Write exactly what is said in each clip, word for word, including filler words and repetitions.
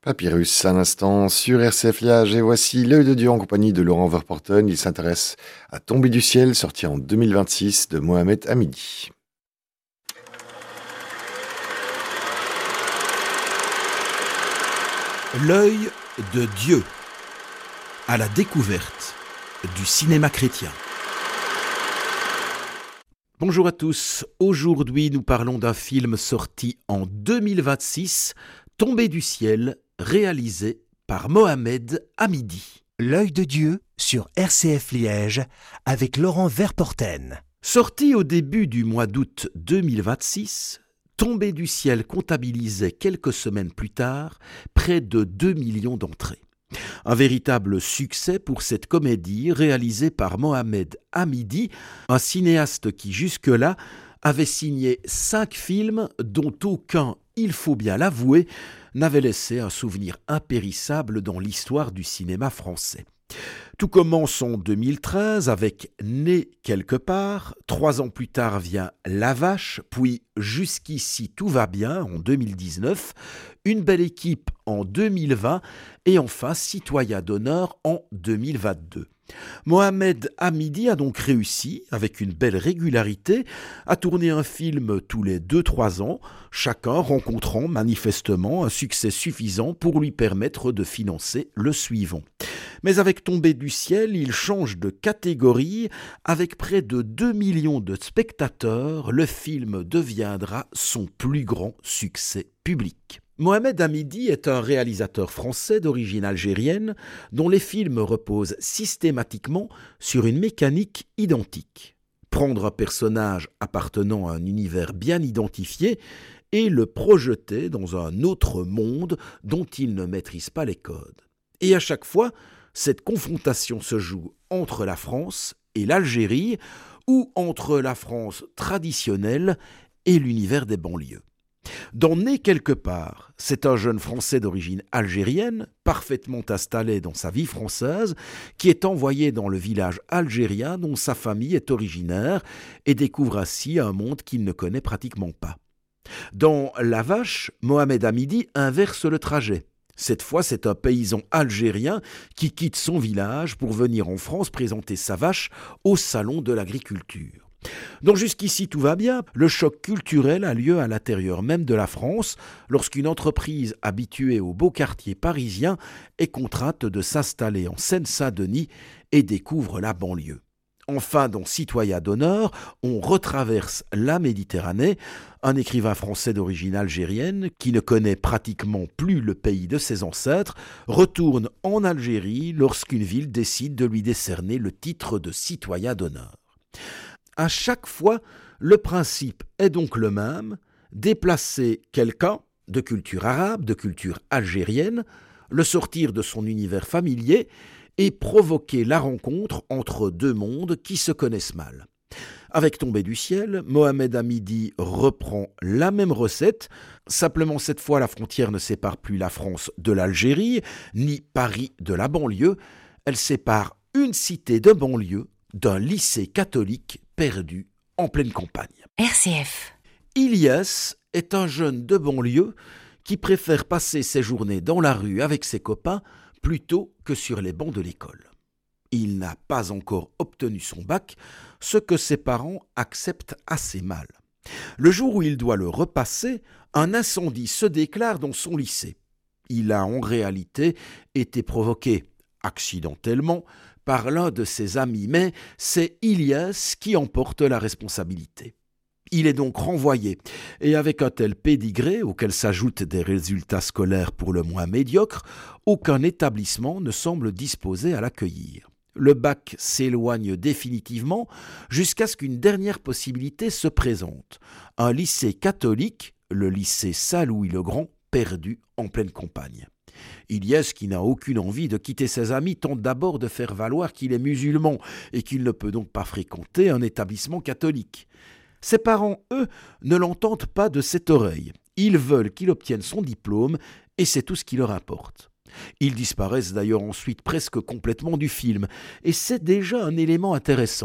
Papyrus, un instant sur R C F Liage, et voici L'œil de Dieu en compagnie de Laurent Verporten. Il s'intéresse à Tomber du ciel, sorti en deux mille vingt-six de Mohamed Hamidi. L'œil de Dieu, à la découverte du cinéma chrétien. Bonjour à tous, aujourd'hui nous parlons d'un film sorti en deux mille vingt-six, Tomber du ciel, réalisé par Mohamed Hamidi. L'œil de Dieu sur R C F Liège avec Laurent Verporten. Sorti au début du mois d'août deux mille vingt-six, Tomber du ciel comptabilisait quelques semaines plus tard près de deux millions d'entrées. Un véritable succès pour cette comédie réalisée par Mohamed Hamidi, un cinéaste qui jusque-là avait signé cinq films dont aucun, il faut bien l'avouer, n'avait laissé un souvenir impérissable dans l'histoire du cinéma français. Tout commence en deux mille treize avec Né quelque part, trois ans plus tard vient La Vache, puis Jusqu'ici tout va bien en deux mille dix-neuf, Une belle équipe en deux mille vingt et enfin Citoyen d'honneur en deux mille vingt-deux. Mohamed Hamidi a donc réussi, avec une belle régularité, à tourner un film tous les deux à trois ans, chacun rencontrant manifestement un succès suffisant pour lui permettre de financer le suivant. Mais avec Tomber du ciel, il change de catégorie. Avec près de deux millions de spectateurs, le film deviendra son plus grand succès public. Mohamed Hamidi est un réalisateur français d'origine algérienne dont les films reposent systématiquement sur une mécanique identique. Prendre un personnage appartenant à un univers bien identifié et le projeter dans un autre monde dont il ne maîtrise pas les codes. Et à chaque fois, cette confrontation se joue entre la France et l'Algérie ou entre la France traditionnelle et l'univers des banlieues. Dans Né quelque part, c'est un jeune Français d'origine algérienne, parfaitement installé dans sa vie française, qui est envoyé dans le village algérien dont sa famille est originaire et découvre ainsi un monde qu'il ne connaît pratiquement pas. Dans La Vache, Mohamed Hamidi inverse le trajet. Cette fois, c'est un paysan algérien qui quitte son village pour venir en France présenter sa vache au salon de l'agriculture. Donc jusqu'ici tout va bien, le choc culturel a lieu à l'intérieur même de la France lorsqu'une entreprise habituée aux beaux quartiers parisiens est contrainte de s'installer en Seine-Saint-Denis et découvre la banlieue. Enfin, dans Citoyen d'honneur, on retraverse la Méditerranée, un écrivain français d'origine algérienne qui ne connaît pratiquement plus le pays de ses ancêtres, retourne en Algérie lorsqu'une ville décide de lui décerner le titre de citoyen d'honneur. À chaque fois, le principe est donc le même, déplacer quelqu'un de culture arabe, de culture algérienne, le sortir de son univers familier et provoquer la rencontre entre deux mondes qui se connaissent mal. Avec Tomber du ciel, Mohamed Hamidi reprend la même recette, simplement cette fois la frontière ne sépare plus la France de l'Algérie, ni Paris de la banlieue, elle sépare une cité de banlieue d'un lycée catholique perdu en pleine campagne. R C F. Ilyes est un jeune de banlieue qui préfère passer ses journées dans la rue avec ses copains plutôt que sur les bancs de l'école. Il n'a pas encore obtenu son bac, ce que ses parents acceptent assez mal. Le jour où il doit le repasser, un incendie se déclare dans son lycée. Il a en réalité été provoqué accidentellement par l'un de ses amis, mais c'est Ilyes qui en porte la responsabilité. Il est donc renvoyé, et avec un tel pédigré, auquel s'ajoutent des résultats scolaires pour le moins médiocres, aucun établissement ne semble disposé à l'accueillir. Le bac s'éloigne définitivement jusqu'à ce qu'une dernière possibilité se présente. Un lycée catholique, le lycée Saint-Louis-le-Grand, perdu en pleine campagne. Ilyes, qui n'a aucune envie de quitter ses amis, tente d'abord de faire valoir qu'il est musulman et qu'il ne peut donc pas fréquenter un établissement catholique. Ses parents, eux, ne l'entendent pas de cette oreille. Ils veulent qu'il obtienne son diplôme et c'est tout ce qui leur importe. Ils disparaissent d'ailleurs ensuite presque complètement du film et c'est déjà un élément intéressant.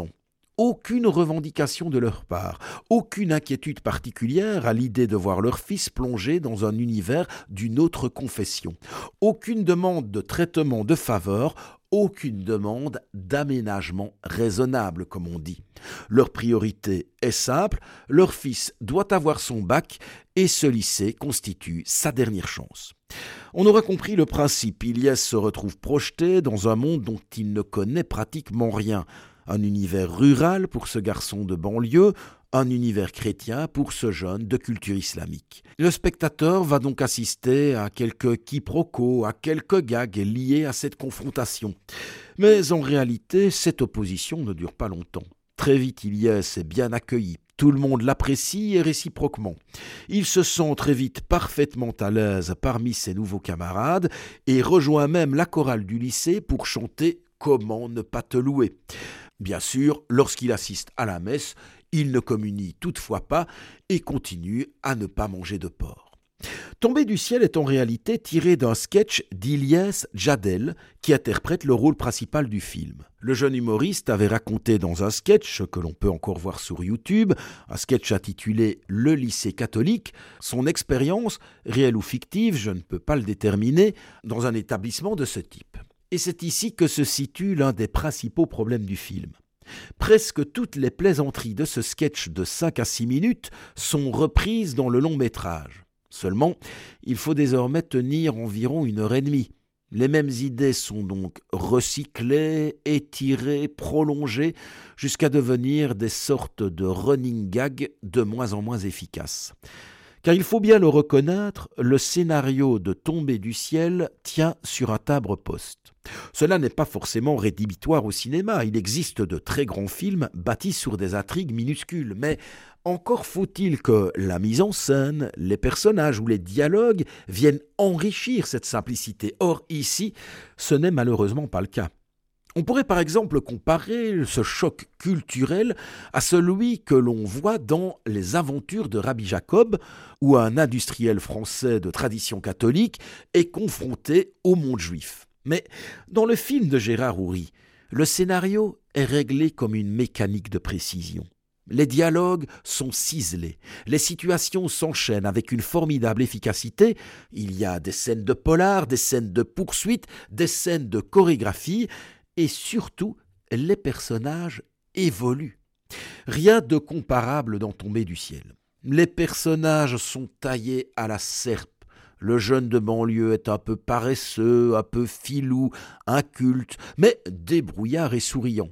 Aucune revendication de leur part, aucune inquiétude particulière à l'idée de voir leur fils plongé dans un univers d'une autre confession, aucune demande de traitement de faveur, aucune demande d'aménagement raisonnable, comme on dit. Leur priorité est simple, leur fils doit avoir son bac et ce lycée constitue sa dernière chance. On aura compris le principe, Ilyes se retrouve projeté dans un monde dont il ne connaît pratiquement rien. Un univers rural pour ce garçon de banlieue, un univers chrétien pour ce jeune de culture islamique. Le spectateur va donc assister à quelques quiproquos, à quelques gags liés à cette confrontation. Mais en réalité, cette opposition ne dure pas longtemps. Très vite, Ilyes est bien accueilli. Tout le monde l'apprécie et réciproquement. Il se sent très vite parfaitement à l'aise parmi ses nouveaux camarades et rejoint même la chorale du lycée pour chanter « Comment ne pas te louer ». Bien sûr, lorsqu'il assiste à la messe, il ne communie toutefois pas et continue à ne pas manger de porc. Tombé du ciel est en réalité tiré d'un sketch d'Ilyes Djadel qui interprète le rôle principal du film. Le jeune humoriste avait raconté dans un sketch que l'on peut encore voir sur YouTube, un sketch intitulé « Le lycée catholique », son expérience, réelle ou fictive, je ne peux pas le déterminer, dans un établissement de ce type. Et c'est ici que se situe l'un des principaux problèmes du film. Presque toutes les plaisanteries de ce sketch de cinq à six minutes sont reprises dans le long métrage. Seulement, il faut désormais tenir environ une heure et demie. Les mêmes idées sont donc recyclées, étirées, prolongées, jusqu'à devenir des sortes de running gags de moins en moins efficaces. Car il faut bien le reconnaître, le scénario de Tombé du ciel tient sur un timbre-poste. Cela n'est pas forcément rédhibitoire au cinéma, il existe de très grands films bâtis sur des intrigues minuscules, mais encore faut-il que la mise en scène, les personnages ou les dialogues viennent enrichir cette simplicité. Or ici, ce n'est malheureusement pas le cas. On pourrait par exemple comparer ce choc culturel à celui que l'on voit dans Les Aventures de Rabbi Jacob, où un industriel français de tradition catholique est confronté au monde juif. Mais dans le film de Gérard Houry, le scénario est réglé comme une mécanique de précision. Les dialogues sont ciselés, les situations s'enchaînent avec une formidable efficacité. Il y a des scènes de polar, des scènes de poursuite, des scènes de chorégraphie, et surtout, les personnages évoluent. Rien de comparable dans Tombé du ciel. Les personnages sont taillés à la serpe. Le jeune de banlieue est un peu paresseux, un peu filou, inculte, mais débrouillard et souriant.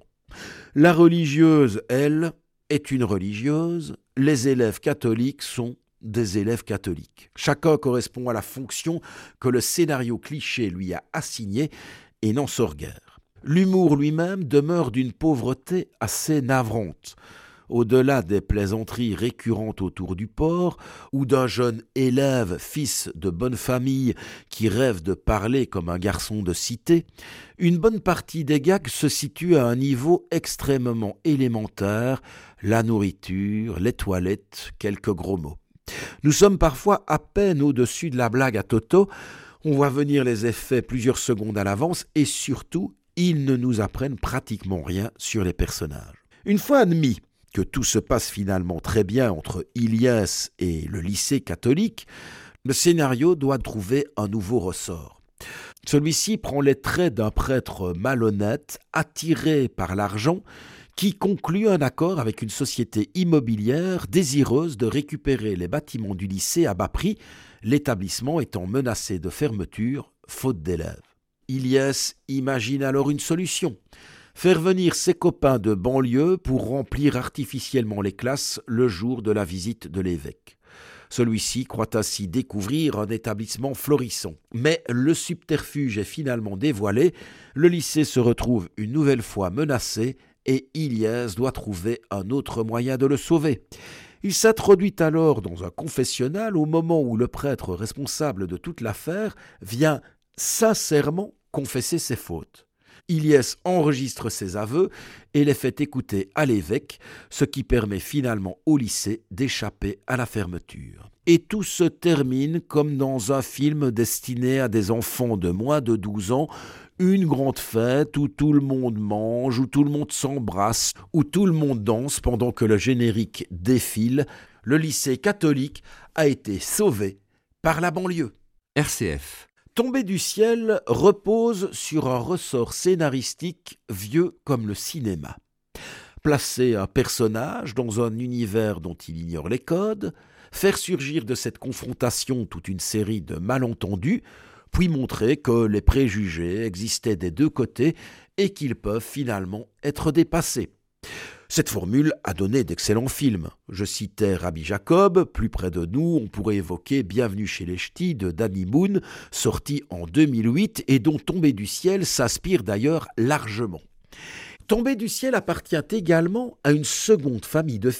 La religieuse, elle, est une religieuse. Les élèves catholiques sont des élèves catholiques. Chacun correspond à la fonction que le scénario cliché lui a assignée et n'en sort guère. L'humour lui-même demeure d'une pauvreté assez navrante. Au-delà des plaisanteries récurrentes autour du porc, ou d'un jeune élève, fils de bonne famille, qui rêve de parler comme un garçon de cité, une bonne partie des gags se situe à un niveau extrêmement élémentaire, la nourriture, les toilettes, quelques gros mots. Nous sommes parfois à peine au-dessus de la blague à Toto, on voit venir les effets plusieurs secondes à l'avance et surtout, ils ne nous apprennent pratiquement rien sur les personnages. Une fois admis que tout se passe finalement très bien entre Ilyes et le lycée catholique, le scénario doit trouver un nouveau ressort. Celui-ci prend les traits d'un prêtre malhonnête, attiré par l'argent, qui conclut un accord avec une société immobilière désireuse de récupérer les bâtiments du lycée à bas prix, l'établissement étant menacé de fermeture faute d'élèves. Ilyes imagine alors une solution, faire venir ses copains de banlieue pour remplir artificiellement les classes le jour de la visite de l'évêque. Celui-ci croit ainsi découvrir un établissement florissant. Mais le subterfuge est finalement dévoilé, le lycée se retrouve une nouvelle fois menacé et Ilyes doit trouver un autre moyen de le sauver. Il s'introduit alors dans un confessionnal au moment où le prêtre responsable de toute l'affaire vient sincèrement confesser ses fautes. Ilyes enregistre ses aveux et les fait écouter à l'évêque, ce qui permet finalement au lycée d'échapper à la fermeture. Et tout se termine comme dans un film destiné à des enfants de moins de douze ans, Une grande fête où tout le monde mange, où tout le monde s'embrasse, où tout le monde danse pendant que le générique défile. Le lycée catholique a été sauvé par la banlieue. R C F. Tombé du ciel repose sur un ressort scénaristique vieux comme le cinéma. Placer un personnage dans un univers dont il ignore les codes, faire surgir de cette confrontation toute une série de malentendus, puis montrer que les préjugés existaient des deux côtés et qu'ils peuvent finalement être dépassés. Cette formule a donné d'excellents films. Je citais Rabbi Jacob, plus près de nous, on pourrait évoquer Bienvenue chez les Ch'tis de Danny Boone, sorti en deux mille huit et dont Tombé du ciel s'inspire d'ailleurs largement. Tombé du ciel appartient également à une seconde famille de